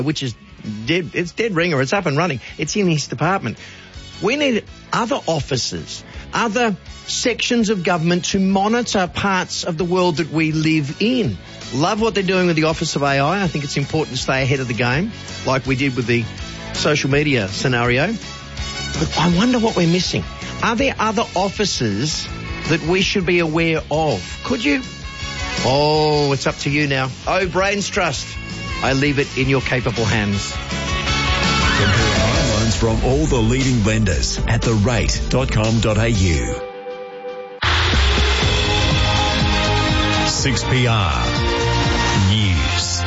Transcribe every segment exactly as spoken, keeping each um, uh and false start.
which is dead, it's dead ringer, it's up and running, it's in his department. We need other offices, other sections of government to monitor parts of the world that we live in. Love what they're doing with the Office of A I. I think it's important to stay ahead of the game, like we did with the social media scenario. But I wonder what we're missing. Are there other offices that we should be aware of? Could you? Oh, it's up to you now. Oh, Brains Trust, I leave it in your capable hands. Compare loans from all the leading lenders at the rate dot com dot a u. six P R News.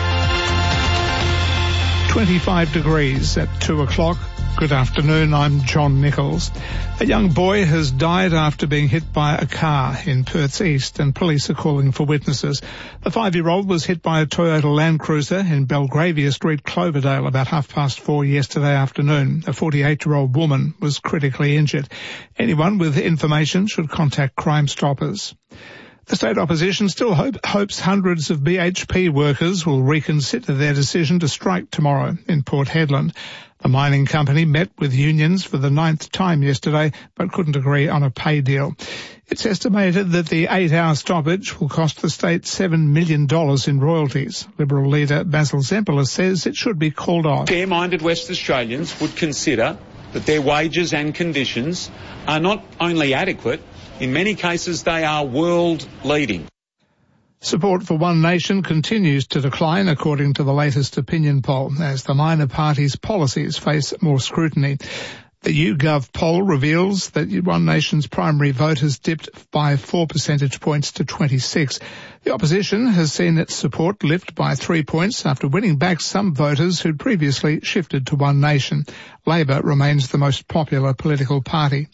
twenty-five degrees at two o'clock. Good afternoon, I'm John Nichols. A young boy has died after being hit by a car in Perth's east, and police are calling for witnesses. The five-year-old was hit by a Toyota Land Cruiser in Belgravia Street, Cloverdale, about half past four yesterday afternoon. A forty-eight-year-old woman was critically injured. Anyone with information should contact Crime Stoppers. The state opposition still hope, hopes hundreds of B H P workers will reconsider their decision to strike tomorrow in Port Hedland. The mining company met with unions for the ninth time yesterday, but couldn't agree on a pay deal. It's estimated that the eight-hour stoppage will cost the state seven million dollars in royalties. Liberal leader Basil Zempilas says it should be called off. Fair-minded West Australians would consider that their wages and conditions are not only adequate, in many cases they are world-leading. Support for One Nation continues to decline, according to the latest opinion poll, as the minor party's policies face more scrutiny. The YouGov poll reveals that One Nation's primary vote has dipped by four percentage points to twenty-six. The opposition has seen its support lift by three points after winning back some voters who'd previously shifted to One Nation. Labor remains the most popular political party.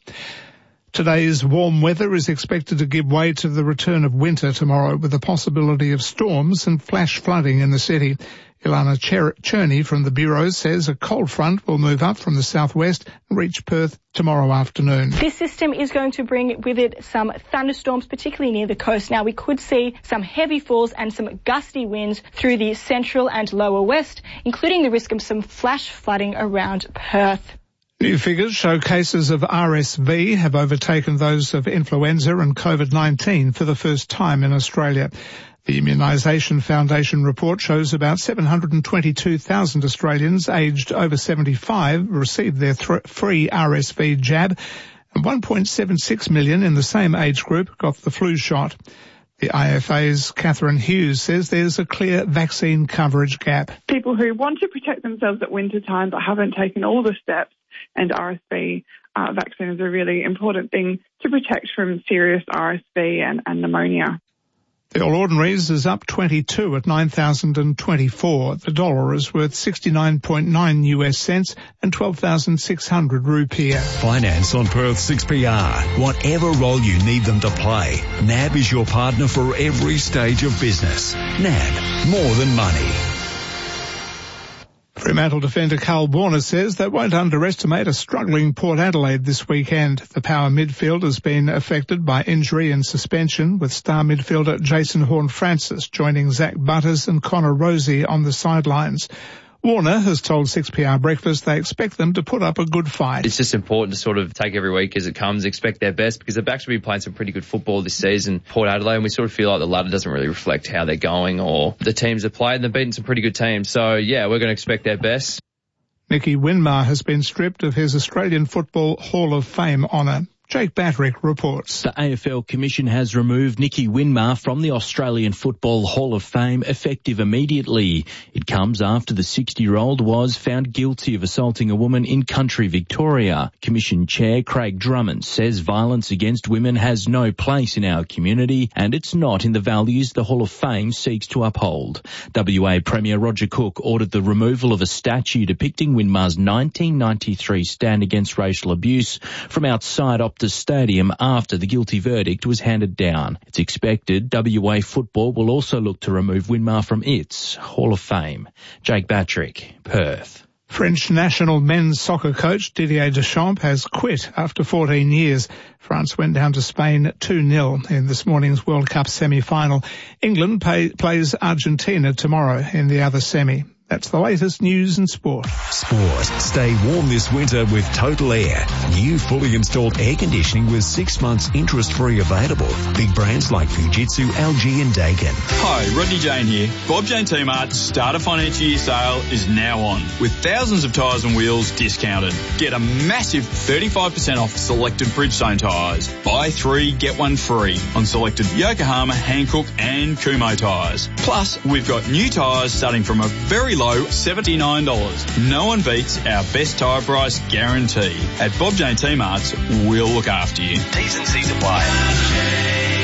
Today's warm weather is expected to give way to the return of winter tomorrow, with the possibility of storms and flash flooding in the city. Ilana Cherney from the Bureau says a cold front will move up from the southwest and reach Perth tomorrow afternoon. This system is going to bring with it some thunderstorms, particularly near the coast. Now, we could see some heavy falls and some gusty winds through the central and lower west, including the risk of some flash flooding around Perth. New figures show cases of R S V have overtaken those of influenza and COVID nineteen for the first time in Australia. The Immunisation Foundation report shows about seven hundred twenty-two thousand Australians aged over seventy-five received their th- free R S V jab, and one point seven six million in the same age group got the flu shot. The I F A's Catherine Hughes says there's a clear vaccine coverage gap. People who want to protect themselves at winter time but haven't taken all the steps, and R S V uh, vaccine is a really important thing to protect from serious R S V and, and pneumonia. The All Ordinaries is up twenty-two at nine thousand twenty-four. The dollar is worth sixty-nine point nine U S cents and twelve thousand six hundred rupiah. Finance on Perth six P R. Whatever role you need them to play, N A B is your partner for every stage of business. N A B, more than money. Fremantle defender Carl Warner says they won't underestimate a struggling Port Adelaide this weekend. The power midfield has been affected by injury and suspension, with star midfielder Jason Horne-Francis joining Zach Butters and Connor Rosie on the sidelines. Warner has told six P R Breakfast they expect them to put up a good fight. It's just important to sort of take every week as it comes, expect their best, because they've actually been playing some pretty good football this season, Port Adelaide, and we sort of feel like the ladder doesn't really reflect how they're going or the teams they've played, and they've beaten some pretty good teams. So, yeah, we're going to expect their best. Nicky Winmar has been stripped of his Australian Football Hall of Fame honour. Jake Battrick reports. The A F L Commission has removed Nicky Winmar from the Australian Football Hall of Fame effective immediately. It comes after the sixty-year-old was found guilty of assaulting a woman in country Victoria. Commission Chair Craig Drummond says violence against women has no place in our community and it's not in the values the Hall of Fame seeks to uphold. W A Premier Roger Cook ordered the removal of a statue depicting Winmar's nineteen ninety-three stand against racial abuse from outside Optus Stadium after the guilty verdict was handed down. It's expected W A Football will also look to remove Winmar from its Hall of Fame. Jake Battrick, Perth. French national men's soccer coach Didier Deschamps has quit after fourteen years. France went down to Spain two nil in this morning's World Cup semi-final. England pay, plays Argentina tomorrow in the other semi. That's the latest news and sport. Sport. Stay warm this winter with Total Air. New fully installed air conditioning with six months interest-free available. Big brands like Fujitsu, L G and Daikin. Hi, Rodney Jane here. Bob Jane T-Mart's starter financial year sale is now on, with thousands of tyres and wheels discounted. Get a massive thirty-five percent off selected Bridgestone tyres. Buy three, get one free on selected Yokohama, Hankook and Kumho tyres. Plus, we've got new tyres starting from a very low seventy-nine dollars. No one beats our best tyre price guarantee. At Bob Jane T-Mart's, we'll look after you. T's and C's apply.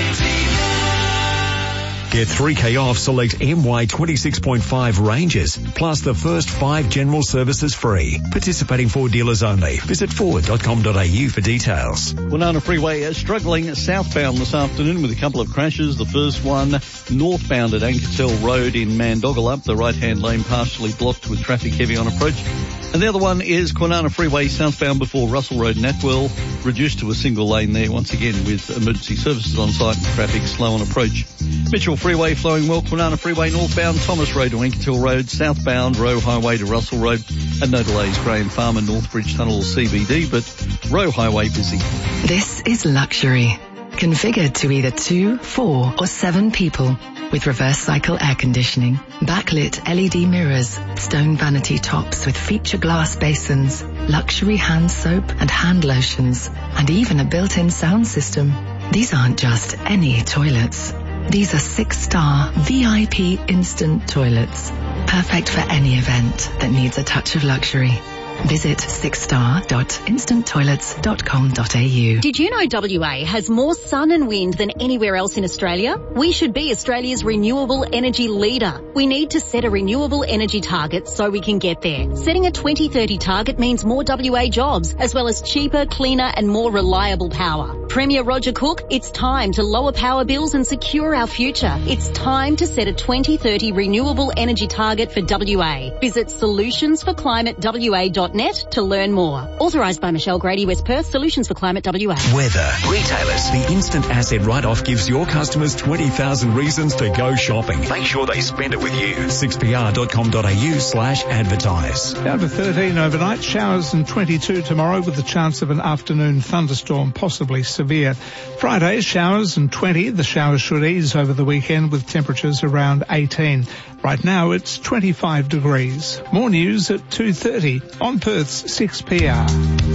Get three K off select M Y twenty-six point five ranges, plus the first five general services free. Participating Ford dealers only. Visit ford dot com dot a u for details. Kwinana Freeway is struggling southbound this afternoon with a couple of crashes. The first one northbound at Anketel Road in Mandogalup. The right-hand lane partially blocked with traffic heavy on approach. And the other one is Kwinana Freeway southbound before Russell Road, Natwell, reduced to a single lane there once again with emergency services on site and traffic slow on approach. Mitchell Freeway flowing well. Kwinana Freeway northbound, Thomas Road to Anketel Road, southbound Roe Highway to Russell Road, and no delays Graham Farm and Northbridge Tunnel C B D, but Roe Highway busy. This is luxury, configured to either two, four or seven people. With reverse cycle air conditioning, backlit L E D mirrors, stone vanity tops with feature glass basins, luxury hand soap and hand lotions, and even a built-in sound system. These aren't just any toilets. These are six-star V I P instant toilets, perfect for any event that needs a touch of luxury. Visit six star dot instant toilets dot com dot a u. Did you know W A has more sun and wind than anywhere else in Australia? We should be Australia's renewable energy leader. We need to set a renewable energy target so we can get there. Setting a twenty thirty target means more W A jobs, as well as cheaper, cleaner and more reliable power. Premier Roger Cook, it's time to lower power bills and secure our future. It's time to set a twenty thirty renewable energy target for W A. Visit solutions for climate w a dot net to learn more. Authorised by Michelle Grady, West Perth, Solutions for Climate W A. Weather. Retailers. The instant asset write-off gives your customers twenty thousand reasons to go shopping. Make sure they spend it with you. six p r dot com dot a u slash advertise. Down to thirteen overnight, showers and twenty-two tomorrow with the chance of an afternoon thunderstorm, possibly severe. Friday, showers and twenty. The showers should ease over the weekend with temperatures around eighteen. Right now it's twenty-five degrees. More news at two thirty on Perth's six P R.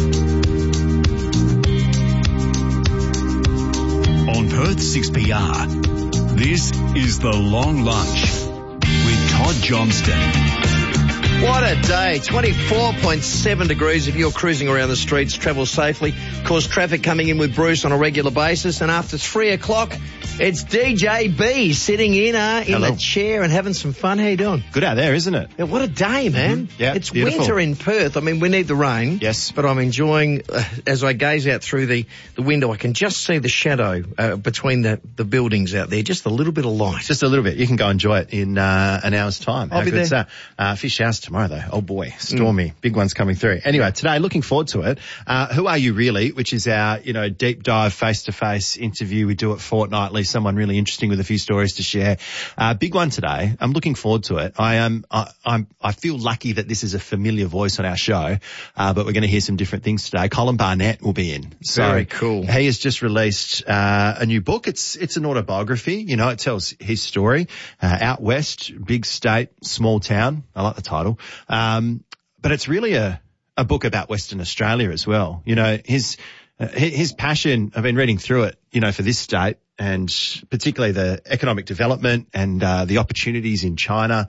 On Perth six P R, this is The Long Lunch with Todd Johnston. What a day. twenty-four point seven degrees if you're cruising around the streets. Travel safely. Of course, traffic coming in with Bruce on a regular basis. And after three o'clock, it's D J B sitting in uh, in Hello. the chair and having some fun. How you doing? Good out there, isn't it? Yeah, what a day, man. Mm-hmm. Yeah, it's beautiful. winter in Perth. I mean, we need the rain. Yes. But I'm enjoying, uh, as I gaze out through the, the window, I can just see the shadow uh, between the, the buildings out there. Just a little bit of light. Just a little bit. You can go enjoy it in uh, an hour's time. I'll How be good's there. that? Uh, a few showers tomorrow, though. Oh, boy. Stormy. Mm. Big ones coming through. Anyway, today, looking forward to it. Uh, Who Are You Really? Which is our, you know, deep dive face-to-face interview. We do it fortnightly. Someone really interesting with a few stories to share. Uh, big one today. I'm looking forward to it. I am, I, I'm, I feel lucky that this is a familiar voice on our show, uh, but we're going to hear some different things today. Colin Barnett will be in. So Very cool. He has just released, uh, a new book. It's, it's an autobiography. You know, it tells his story, uh, out west, big state, small town. I like the title. Um, but it's really a, a book about Western Australia as well. You know, his, uh, his passion, I've been reading through it, you know, for this state, and particularly the economic development and uh, the opportunities in China.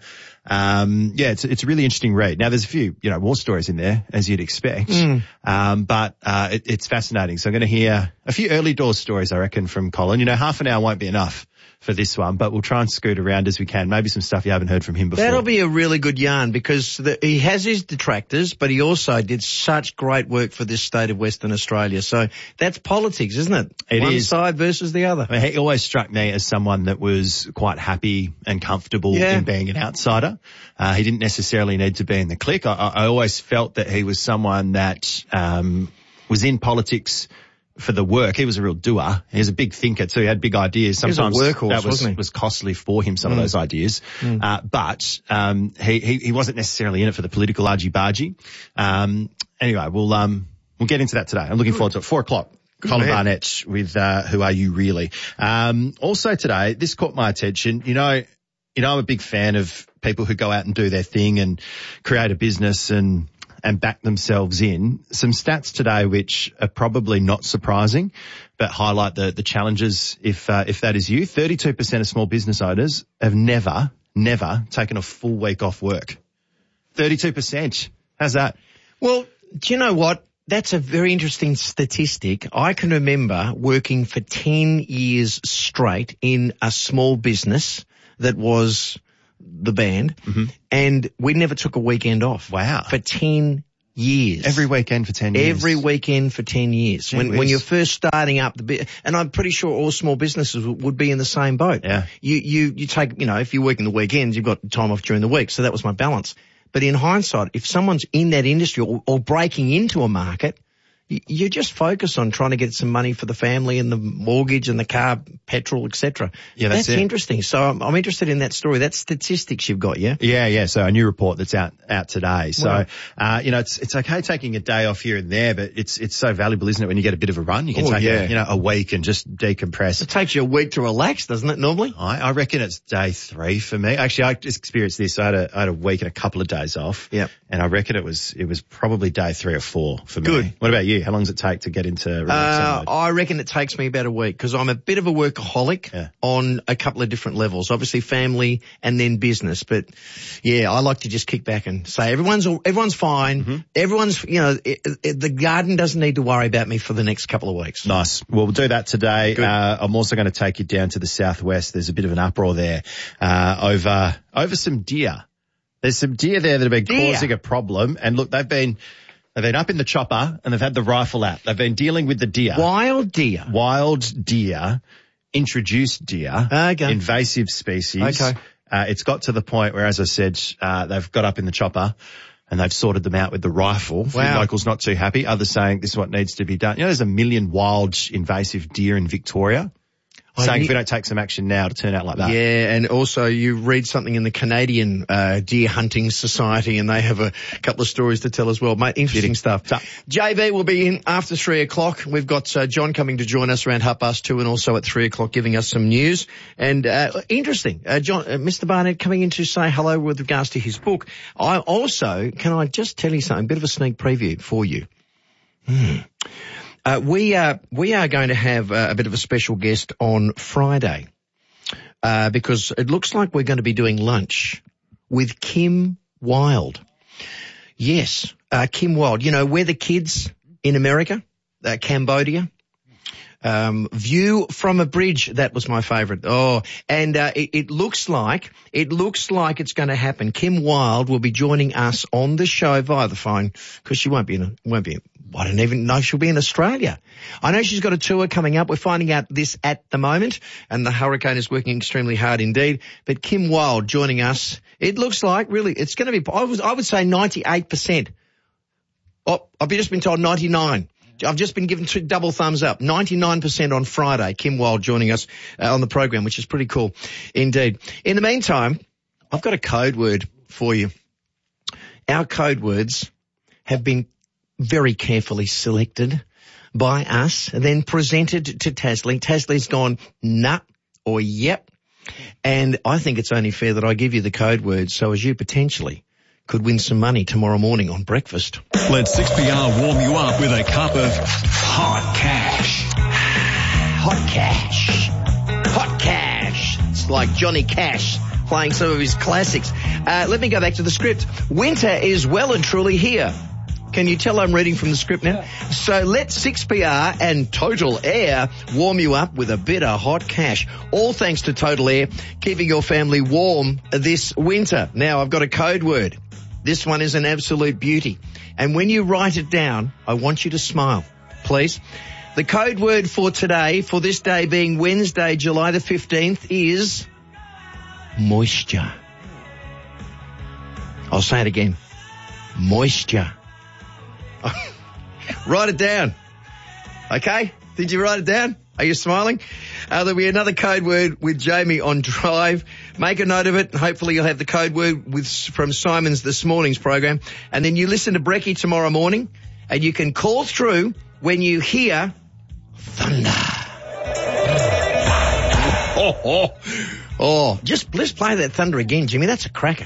Um, yeah, it's it's a really interesting read. Now, there's a few, you know, war stories in there, as you'd expect, Mm. um, but uh, it, it's fascinating. So I'm going to hear a few early door stories, I reckon, from Colin. You know, half an hour won't be enough for this one, but we'll try and scoot around as we can. Maybe some stuff you haven't heard from him before. That'll be a really good yarn because the, he has his detractors, but he also did such great work for this state of Western Australia. So that's politics, isn't it? It One is. side versus the other. I mean, he always struck me as someone that was quite happy and comfortable Yeah. in being an outsider. Uh, he didn't necessarily need to be in the clique. I, I always felt that he was someone that um, was in politics for the work. He was a real doer. He was a big thinker too. He had big ideas. Sometimes he was a workhorse, that was, wasn't he? was costly for him, some Mm. of those ideas. Mm. Uh, but, um, he, he, he wasn't necessarily in it for the political argy-bargy. Um, anyway, we'll, um, we'll get into that today. I'm looking forward to it. Four o'clock. Good Colin man. Barnett with, uh, Who Are You Really? Um, also today, this caught my attention. You know, you know, I'm a big fan of people who go out and do their thing and create a business and, and back themselves in. Some stats today which are probably not surprising, but highlight the, the challenges if, uh, if that is you. thirty-two percent of small business owners have never, never taken a full week off work. thirty-two percent. How's that? Well, do you know what? That's a very interesting statistic. I can remember working for ten years straight in a small business that was the band, mm-hmm. and we never took a weekend off. Wow. For ten years. Every weekend for ten years. Every weekend for ten years. Gee When, whiz. when you're first starting up the bit, and I'm pretty sure all small businesses would would be in the same boat. Yeah. You, you, you take, you know, if you're working the weekends, you've got time off during the week. So that was my balance. But in hindsight, if someone's in that industry or, or breaking into a market, you, you just focus on trying to get some money for the family and the mortgage and the car, petrol, et cetera. Yeah, that's it. interesting. So I'm, I'm interested in that story. That's statistics you've got, yeah? Yeah, yeah. So a new report that's out out today. So, Wow. uh, you know, it's it's okay taking a day off here and there, but it's it's so valuable, isn't it? When you get a bit of a run, you can Oh, take yeah. a, you know a week and just decompress. It takes you a week to relax, doesn't it, normally? I, I reckon it's day three for me. Actually, I just experienced this. I had a I had a week and a couple of days off. Yeah. And I reckon it was it was probably day three or four for me. Good. What about you? How long does it take to get into relaxing Uh, mode? I reckon it takes me about a week because I'm a bit of a workaholic Yeah. on a couple of different levels. Obviously family and then business. But yeah, I like to just kick back and say everyone's all, everyone's fine. Mm-hmm. Everyone's, you know, it, it, the garden doesn't need to worry about me for the next couple of weeks. Nice. Well, we'll do that today. Good. Uh, I'm also going to take you down to the southwest. There's a bit of an uproar there, uh, over, over some deer. There's some deer there that have been Deer. causing a problem. And look, they've been, they've been up in the chopper and they've had the rifle out. They've been dealing with the deer. Wild deer. Wild deer, introduced deer, Okay. invasive species. Okay. Uh, it's got to the point where, as I said, uh, they've got up in the chopper and they've sorted them out with the rifle. A few Wow. locals not too happy. Others saying this is what needs to be done. You know, there's a million wild invasive deer in Victoria. I Saying knew- if we don't take some action now to turn out like that. Yeah, and also you read something in the Canadian uh, Deer Hunting Society, and they have a couple of stories to tell as well. Mate, interesting stuff. So- J B will be in after three o'clock. We've got uh, John coming to join us around half past two, and also at three o'clock giving us some news. And uh, interesting, uh, John, uh, Mister Barnett coming in to say hello with regards to his book. I also, can I just tell you something? A bit of a sneak preview for you. Hmm. Uh, we are, we are going to have uh, a bit of a special guest on Friday, uh, because it looks like we're going to be doing lunch with Kim Wilde. Yes, uh, Kim Wilde. You know, We're the Kids in America, uh, Cambodia. Um, View from a Bridge, that was my favourite. Oh, and uh, it, it looks like it looks like it's going to happen. Kim Wilde will be joining us on the show via the phone because she won't be in. A, won't be. I don't even know if she'll be in Australia. I know she's got a tour coming up. We're finding out this at the moment, and the hurricane is working extremely hard indeed. But Kim Wilde joining us. It looks like really it's going to be. I was I would say ninety-eight percent. Oh, I've just been told ninety-nine. I've just been given two double thumbs up. ninety-nine percent on Friday. Kim Wilde joining us uh, on the program, which is pretty cool indeed. In the meantime, I've got a code word for you. Our code words have been very carefully selected by us and then presented to Tasly. Tasly's gone, nah, or yep. And I think it's only fair that I give you the code words so as you potentially could win some money tomorrow morning on breakfast. Let six P R warm you up with a cup of hot cash. Hot cash. Hot cash. It's like Johnny Cash playing some of his classics. Uh, let me go back to the script. Winter is well and truly here. Can you tell I'm reading from the script now? So let six P R and Total Air warm you up with a bit of hot cash. All thanks to Total Air, keeping your family warm this winter. Now I've got a code word. This one is an absolute beauty. And when you write it down, I want you to smile, please. The code word for today, for this day being Wednesday, July the fifteenth, is moisture. I'll say it again. Moisture. Write it down. Okay? Did you write it down? Are you smiling? Uh, there'll be another code word with Jamie on Drive. Make a note of it. Hopefully you'll have the code word with from Simon's this morning's program. And then you listen to Brekkie tomorrow morning and you can call through when you hear thunder. Oh, oh, oh. Just let's play that thunder again, Jimmy. That's a cracker.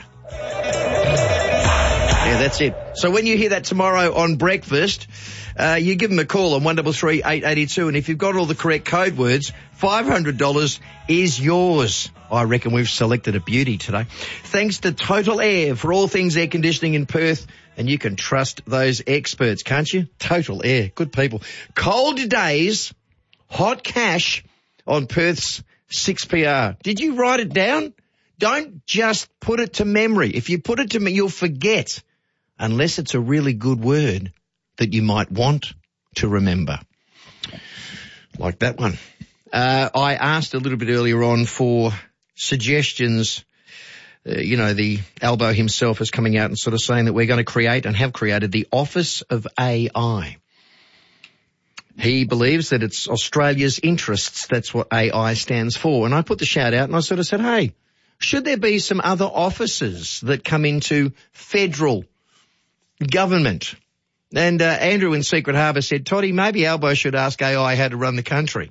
Yeah, that's it. So when you hear that tomorrow on breakfast, uh, you give them a call on one three three, eight eight two, and if you've got all the correct code words, five hundred dollars is yours. I reckon we've selected a beauty today. Thanks to Total Air for all things air conditioning in Perth, and you can trust those experts, can't you? Total Air, good people. Cold days, hot cash on Perth's six P R. Did you write it down? Don't just put it to memory. If you put it to me, you'll forget. Unless it's a really good word that you might want to remember. Like that one. Uh, I asked a little bit earlier on for suggestions. Uh, you know, the Albo himself is coming out and sort of saying that we're going to create and have created the Office of A I. He believes that it's Australia's interests. That's what A I stands for. And I put the shout out and I sort of said, hey, should there be some other offices that come into federal government? And uh, Andrew in Secret Harbour said, Toddy, maybe Albo should ask A I how to run the country.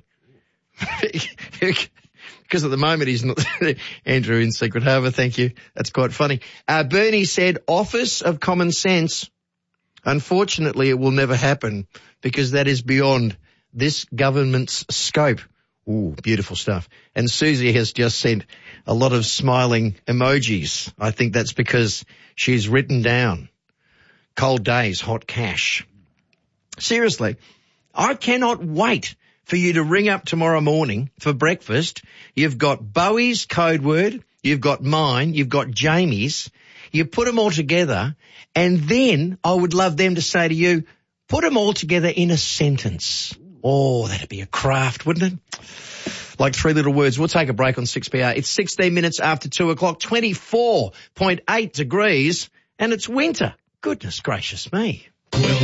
Because at the moment he's not. Andrew in Secret Harbour, thank you. That's quite funny. Uh, Bernie said, Office of Common Sense. Unfortunately, it will never happen because that is beyond this government's scope. Ooh, beautiful stuff. And Susie has just sent a lot of smiling emojis. I think that's because she's written down cold days, hot cash. Seriously, I cannot wait for you to ring up tomorrow morning for breakfast. You've got Bowie's code word, you've got mine, you've got Jamie's. You put them all together, and then I would love them to say to you, put them all together in a sentence. Oh, that'd be a craft, wouldn't it? Like three little words. We'll take a break on six P R. It's sixteen minutes after two o'clock, twenty-four point eight degrees, and it's winter. Goodness gracious me. Well,